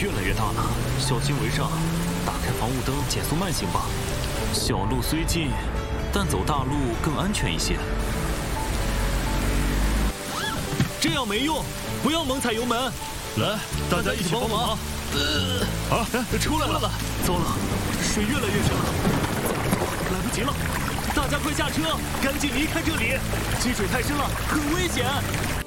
越来越大了，小心为上。打开防雾灯，减速慢行吧。小路虽近，但走大路更安全一些。这样没用，不要猛踩油门。来，大家一起帮忙。出来了！糟了，水越来越深了，来不及了！大家快下车，赶紧离开这里！积水太深了，很危险。